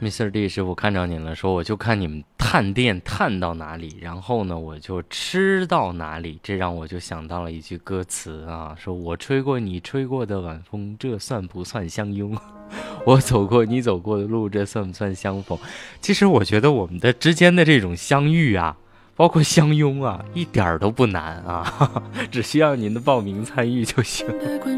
Mr. D 师傅看着您了，说我就看你们探店探到哪里，然后呢我就吃到哪里。这让我就想到了一句歌词啊，说我吹过你吹过的晚风，这算不算相拥？我走过你走过的路，这算不算相逢？其实我觉得我们的之间的这种相遇啊，包括相拥啊，一点儿都不难啊，只需要您的报名参与就行。